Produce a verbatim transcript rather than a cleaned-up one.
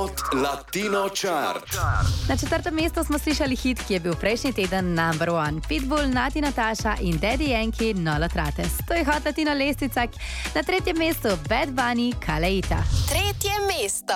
Hot Latino Chart. Na četrtem mestu smo slišali hit, ki je bil prejšnji teden number one. Pitbull, Nati Natasha in Daddy Yankee, Nola Trates. To je Hot Latino lestvica. Na tretjem mestu Bad Bunny, Kaleita. Tretje mesto.